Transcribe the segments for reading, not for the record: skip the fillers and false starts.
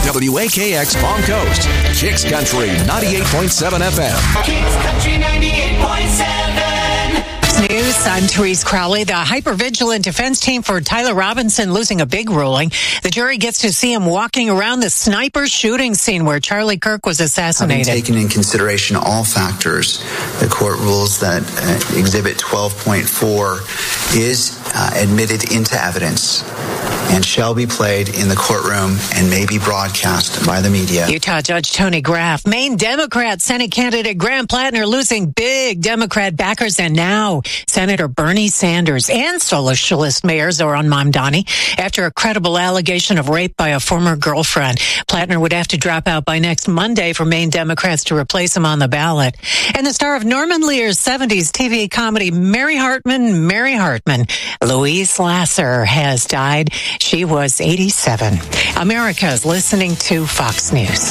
WAKX Palm Coast, Kicks Country 98.7 FM. Kicks Country 98.7. News. I'm Therese Crowley. The hypervigilant defense team for Tyler Robinson losing a big ruling. The jury gets to see him walking around the sniper shooting scene where Charlie Kirk was assassinated. Having taken in consideration all factors, the court rules that Exhibit 12.4 is admitted into evidence and shall be played in the courtroom and may be broadcast by the media. Utah Judge Tony Graff, Maine Democrat Senate candidate Graham Plattner losing big Democrat backers, and now Senator Bernie Sanders and Socialist Mayor Zoran Mamdani after a credible allegation of rape by a former girlfriend. Plattner would have to drop out by next Monday for Maine Democrats to replace him on the ballot. And the star of Norman Lear's 70s TV comedy Mary Hartman, Louise Lasser, has died. She was 87. America's listening to Fox News.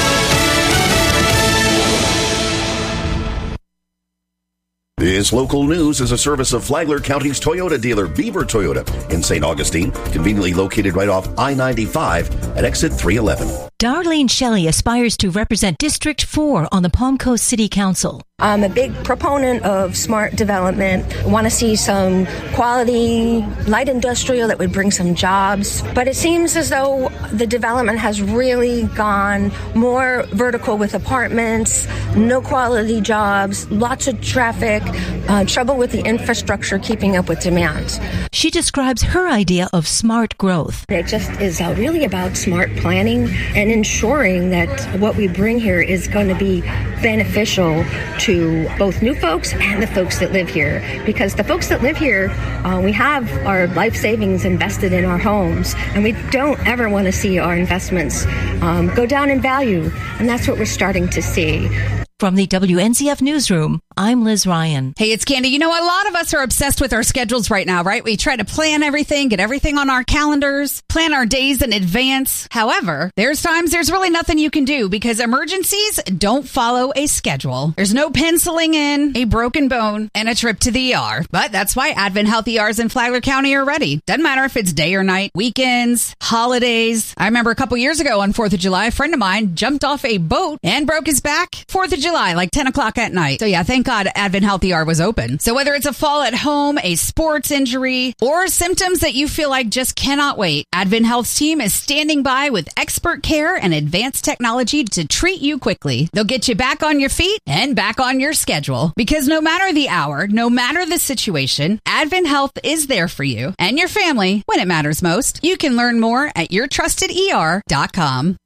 This local news is a service of Flagler County's Toyota dealer, Beaver Toyota, in St. Augustine, conveniently located right off I-95 at exit 311. Darlene Shelley aspires to represent District 4 on the Palm Coast City Council. I'm a big proponent of smart development. I want to see some quality light industrial that would bring some jobs. But it seems as though the development has really gone more vertical with apartments, no quality jobs, lots of traffic, trouble with the infrastructure keeping up with demand. She describes her idea of smart growth. It just is really about smart planning and ensuring that what we bring here is going to be beneficial to both new folks and the folks that live here. Because the folks that live here, we have our life savings invested in our homes, and we don't ever want to see our investments go down in value. And that's what we're starting to see. From the WNCF Newsroom, I'm Liz Ryan. Hey, it's Candy. You know, a lot of us are obsessed with our schedules right now, right? We try to plan everything, get everything on our calendars, plan our days in advance. However, there's times there's really nothing you can do because emergencies don't follow a schedule. There's no penciling in a broken bone and a trip to the ER. But that's why Advent Health ERs in Flagler County are ready. Doesn't matter if it's day or night, weekends, holidays. I remember a couple years ago on 4th of July, a friend of mine jumped off a boat and broke his back 4th of July, like 10 o'clock at night. So yeah, thank God Advent Health ER was open. So whether it's a fall at home, a sports injury, or symptoms that you feel like just cannot wait, Advent Health's team is standing by with expert care and advanced technology to treat you quickly. They'll get you back on your feet and back on your schedule. Because no matter the hour, no matter the situation, Advent Health is there for you and your family when it matters most. You can learn more at yourtrusteder.com.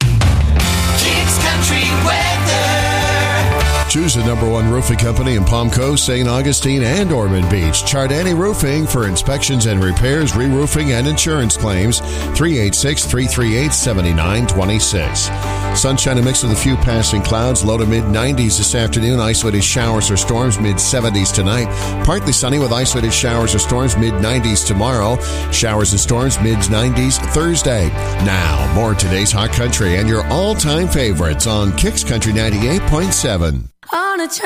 Kicks Country weather. Choose the #1 roofing company in Palm Coast, St. Augustine, and Ormond Beach. Chardani Roofing for inspections and repairs, re-roofing, and insurance claims. 386-338-7926. Sunshine and mix with a few passing clouds. Low to mid-90s this afternoon. Isolated showers or storms, mid-70s tonight. Partly sunny with isolated showers or storms, mid-90s tomorrow. Showers and storms, mid-90s Thursday. Now, more of today's Hot Country and your all-time favorites on Kicks Country 98.7. On a